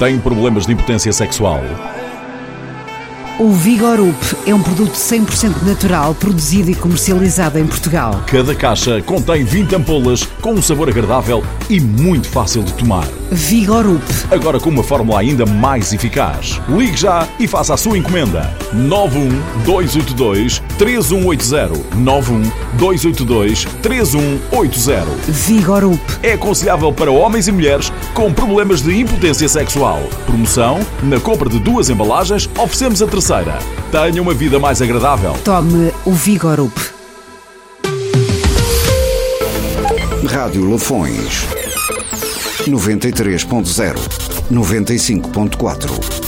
Tem problemas de impotência sexual? O Vigorup é um produto 100% natural, produzido e comercializado em Portugal. Cada caixa contém 20 ampolas com um sabor agradável e muito fácil de tomar. Vigorup. Agora com uma fórmula ainda mais eficaz. Ligue já e faça a sua encomenda. 91282-3180. 91282-3180. Vigorup. É aconselhável para homens e mulheres com problemas de impotência sexual. Promoção: na compra de 2 embalagens, oferecemos a terceira. Tenha uma vida mais agradável. Tome o Vigorup. Rádio Lafões 93.0, 95.4,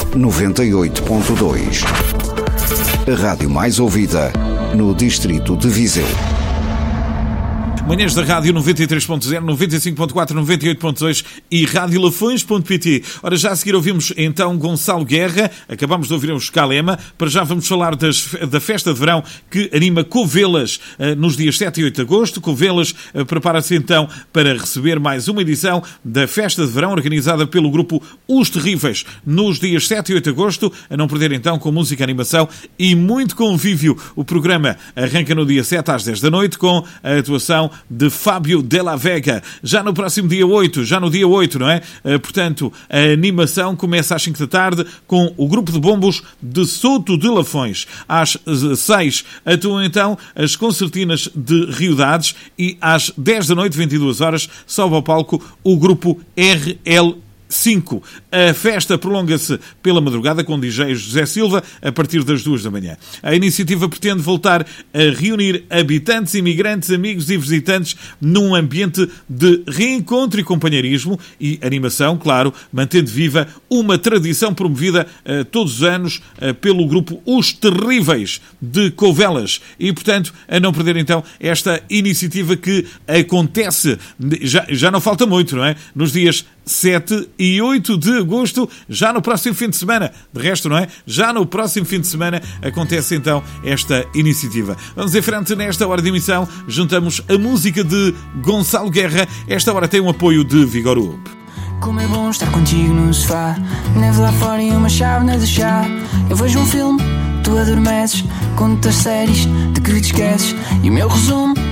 98.2. A rádio mais ouvida no distrito de Viseu. Manhãs da Rádio 93.0, 95.4, 98.2 e radiolafões.pt. Ora, já a seguir ouvimos então Gonçalo Guerra, acabamos de ouvir o Escalema. Para já vamos falar da festa de verão que anima Covelas nos dias 7 e 8 de agosto. Covelas prepara-se então para receber mais uma edição da festa de verão organizada pelo grupo Os Terríveis nos dias 7 e 8 de agosto. A não perder então, com música, animação e muito convívio. O programa arranca no dia 7 às 10 da noite com a atuação de Fábio Della Vega. Já no próximo dia 8, já no dia 8, não é? Portanto, a animação começa às 5 da tarde com o grupo de bombos de Souto de Lafões. Às 6 atuam então as concertinas de Riodades e às 10 da noite, 22 horas, sobe ao palco o grupo RL5. A festa prolonga-se pela madrugada com o DJ José Silva a partir das 2 da manhã. A iniciativa pretende voltar a reunir habitantes, imigrantes, amigos e visitantes num ambiente de reencontro e companheirismo e animação, claro, mantendo viva uma tradição promovida todos os anos pelo grupo Os Terríveis de Covelas. E, portanto, a não perder então esta iniciativa que acontece, já não falta muito, não é? Nos dias 7 e 8 de agosto, já no próximo fim de semana. De resto, não é? Já no próximo fim de semana acontece então esta iniciativa. Vamos em frente nesta hora de emissão. Juntamos a música de Gonçalo Guerra. Esta hora tem um apoio de Vigorup. Como é bom estar contigo no sofá. Neve lá fora e uma chávena de chá. Eu vejo um filme, tu adormeces. Conto as séries de que te esqueces. E o meu resumo